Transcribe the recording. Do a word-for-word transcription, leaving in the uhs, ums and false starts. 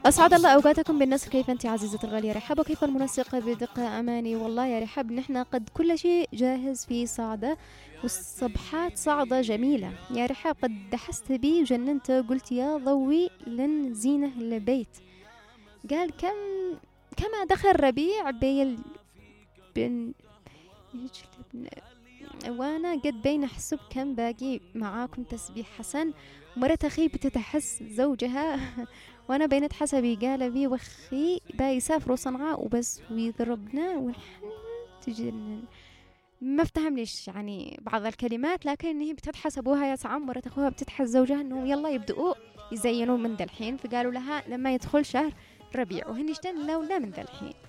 أسعد الله أوقاتكم بالنصر. كيف أنت عزيزتي الغالية رحاب؟ وكيف المنسقة بدقة أماني؟ والله يا رحاب نحن قد كل شيء جاهز في صعدة، والصبحات صعدة جميلة يا رحاب. قد دحست بي وجننت، قلت يا ضوي لن زينه البيت. قال كم كما دخل ربيع بين بن يجلب وانا قد بين حسب كم باقي معاكم تسبيح حسن. مرت اخي بتتحس زوجها وانا بينت حسبي قال بي وخي باي يسافروا صنعاء وبس ويضربنا ونحن تجنن. ما افتهم ليش يعني بعض الكلمات، لكن هي بتتحسبوها يا سعام. مرت اخوها بتتحس زوجها انهم يلا يبدؤوا يزينوا من ذا الحين، فقالوا لها لما يدخل شهر ربيع وهن يشتن لو لا من ذا الحين.